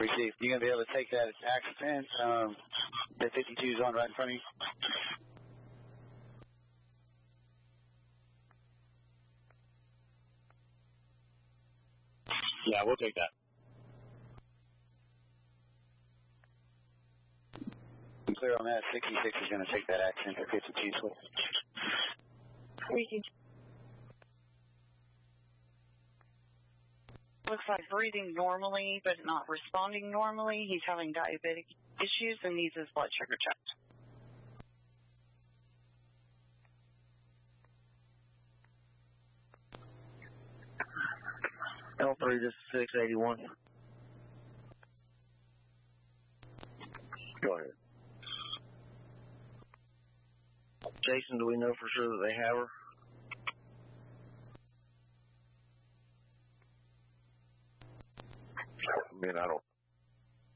Received. You gonna be able to take that accent? The 52's on right in front of you. Yeah, we'll take that. I'm clear on that. 66 is going to take that accent at 52's. Looks like breathing normally, but not responding normally. He's having diabetic issues and needs his blood sugar checked. L3, this is 681. Go ahead. Jason, do we know for sure that they have her? I mean, I don't